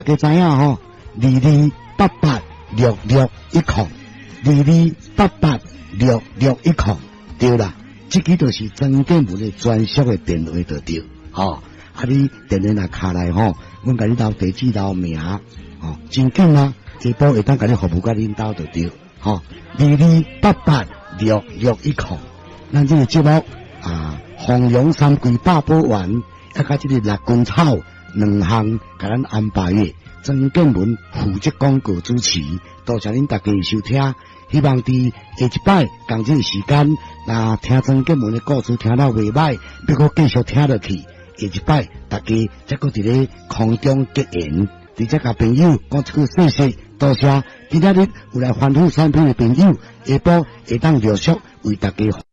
大家知影吼，22886610，22886610，对啦，这个就是曾建文的专属的电话就对，啊，你电话若卡来吼，阮甲你留地址留名，真紧啊，下晡会当甲你服务甲恁兜就对，22886610，咱这个节目弘扬三桂八宝丸，甲这个六根草2项，甲咱安排的。曾建文负责广告主持，多谢恁大家收听。希望伫下一摆同这个时间，那听曾建文的故事听到袂歹，要搁继续听落去。下一摆大家再搁伫咧空中结缘，直接甲朋友讲一句谢谢，多谢。今仔日有来欢呼产品的朋友，下晡会当陆续为大家。